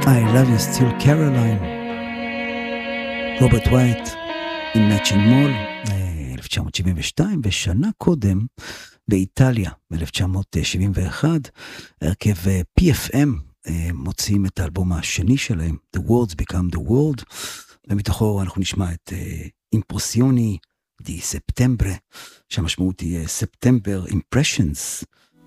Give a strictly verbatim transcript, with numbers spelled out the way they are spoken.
I love you still Caroline, רוברט ווייט עם Matching Mall, אלף תשע מאות שבעים ושתיים, ושנה קודם באיטליה, ב-אלף תשע מאות שבעים ואחת, הרכב פי אף אם מוציאים את האלבום השני שלהם, The Words Become the World, ומתוכו אנחנו נשמע את אימפרסיוני די ספטמבר, שהמשמעות היא ספטמבר Impressions,